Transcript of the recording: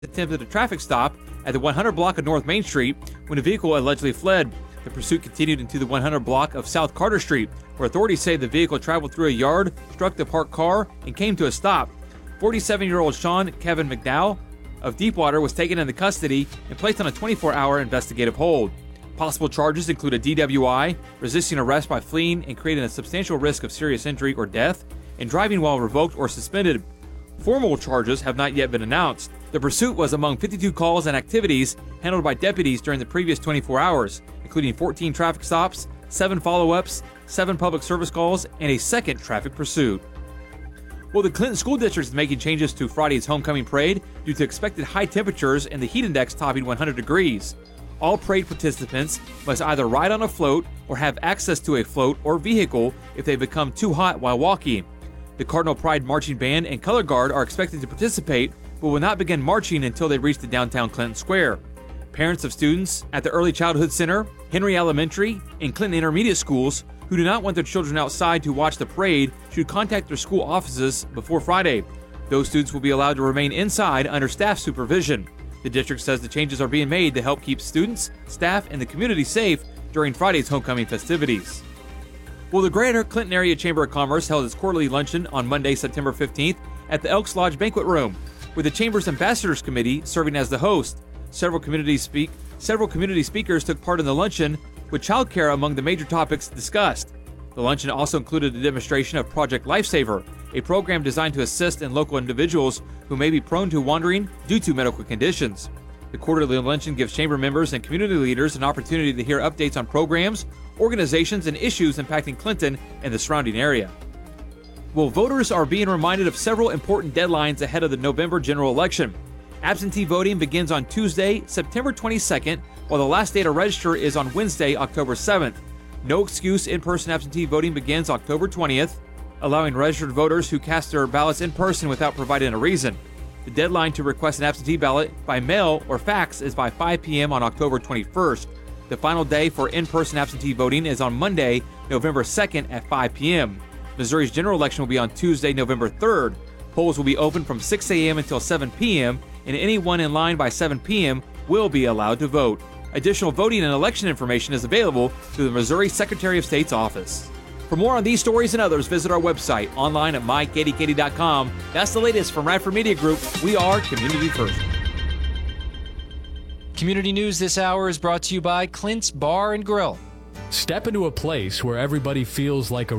attempted a traffic stop at the 100 block of North Main Street when a vehicle allegedly fled. The pursuit continued into the 100 block of South Carter Street, where authorities say the vehicle traveled through a yard, struck the parked car, and came to a stop. 47-year-old Sean Kevin McDowell of Deepwater was taken into custody and placed on a 24-hour investigative hold. Possible charges include a DWI, resisting arrest by fleeing and creating a substantial risk of serious injury or death, and driving while revoked or suspended. Formal charges have not yet been announced. The pursuit was among 52 calls and activities handled by deputies during the previous 24 hours, including 14 traffic stops, 7 follow-ups, 7 public service calls, and a second traffic pursuit. Well, the Clinton School District is making changes to Friday's homecoming parade due to expected high temperatures and the heat index topping 100 degrees. All parade participants must either ride on a float or have access to a float or vehicle if they become too hot while walking. The Cardinal Pride Marching Band and Color Guard are expected to participate, but will not begin marching until they reach the downtown Clinton Square. Parents of students at the Early Childhood Center, Henry Elementary, and Clinton Intermediate Schools who do not want their children outside to watch the parade should contact their school offices before Friday. Those students will be allowed to remain inside under staff supervision. The district says the changes are being made to help keep students, staff, and the community safe during Friday's homecoming festivities. Well, the Greater Clinton Area Chamber of Commerce held its quarterly luncheon on Monday, September 15th at the Elks Lodge Banquet Room, with the Chamber's Ambassadors Committee serving as the host. Several community speakers took part in the luncheon, with childcare among the major topics discussed. The luncheon also included a demonstration of Project Lifesaver, a program designed to assist in local individuals who may be prone to wandering due to medical conditions. The quarterly luncheon gives chamber members and community leaders an opportunity to hear updates on programs, organizations, and issues impacting Clinton and the surrounding area. Well, voters are being reminded of several important deadlines ahead of the November general election. Absentee voting begins on Tuesday, September 22nd, while the last day to register is on Wednesday, October 7th. No excuse in-person absentee voting begins October 20th, allowing registered voters who cast their ballots in person without providing a reason. The deadline to request an absentee ballot by mail or fax is by 5 p.m. on October 21st. The final day for in-person absentee voting is on Monday, November 2nd at 5 p.m. Missouri's general election will be on Tuesday, November 3rd. Polls will be open from 6 a.m. until 7 p.m., and anyone in line by 7 p.m. will be allowed to vote. Additional voting and election information is available through the Missouri Secretary of State's office. For more on these stories and others, visit our website online at mykdkd.com. That's the latest from Radford Media Group. We are Community First. Community News this hour is brought to you by Clint's Bar and Grill. Step into a place where everybody feels like a